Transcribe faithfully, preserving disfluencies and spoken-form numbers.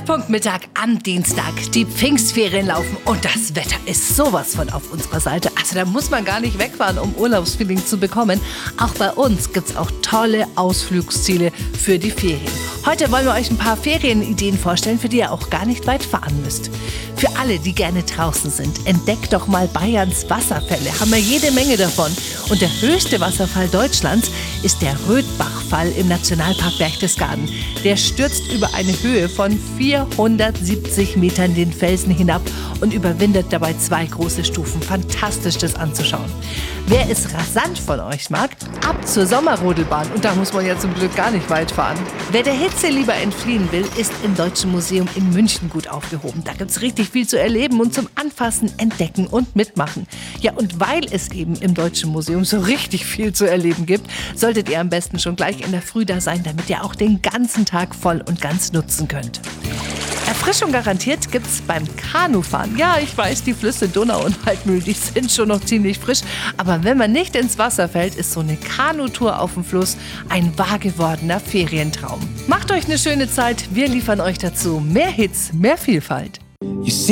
Treffpunkt Mittag am Dienstag. Die Pfingstferien laufen und das Wetter ist sowas von auf unserer Seite. Also da muss man gar nicht wegfahren, um Urlaubsfeeling zu bekommen. Auch bei uns gibt es auch tolle Ausflugsziele für die Ferien. Heute wollen wir euch ein paar Ferienideen vorstellen, für die ihr auch gar nicht weit fahren müsst. Für alle, die gerne draußen sind, entdeckt doch mal Bayerns Wasserfälle. Haben wir jede Menge davon. Und der höchste Wasserfall Deutschlands ist der Rötbachfall im Nationalpark Berchtesgaden. Der stürzt über eine Höhe von vierhundertsiebzig Metern den Felsen hinab und überwindet dabei zwei große Stufen. Fantastisch, das anzuschauen. Wer es rasant von euch mag, ab zur Sommerrodelbahn. Und da muss man ja zum Glück gar nicht weit fahren. Wer der Hitze lieber entfliehen will, ist im Deutschen Museum in München gut aufgehoben. Da gibt es richtig viel zu erleben und zum Anfassen, Entdecken und Mitmachen. Ja, und weil es eben im Deutschen Museum so richtig viel zu erleben gibt, solltet ihr am besten schon gleich in der Früh da sein, damit ihr auch den ganzen Tag voll und ganz nutzen könnt. Erfrischung garantiert gibt's beim Kanufahren. Ja, ich weiß, die Flüsse Donau und Waldmühl, die sind schon noch ziemlich frisch. Aber wenn man nicht ins Wasser fällt, ist so eine Kanutour auf dem Fluss ein wahr gewordener Ferientraum. Macht euch eine schöne Zeit. Wir liefern euch dazu mehr Hits, mehr Vielfalt.